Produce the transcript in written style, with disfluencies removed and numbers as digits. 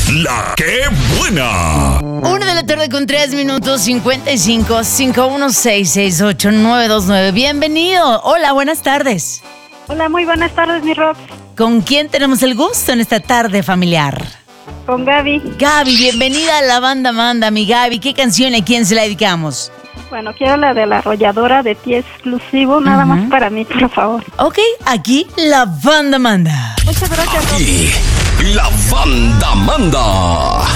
La que buena. 1:03 55 5166 929. Bienvenido. Hola, buenas tardes. Hola, muy buenas tardes, mi Rox. ¿Con quién tenemos el gusto en esta tarde familiar? Con Gaby. Gaby, bienvenida a la banda Manda, mi Gaby. ¿Qué canción y a quién se la dedicamos? Bueno, quiero la de La Arrolladora de Ti Exclusivo, nada más para mí, por favor. Ok, aquí la banda Manda. Muchas gracias, Rox. Y la banda manda.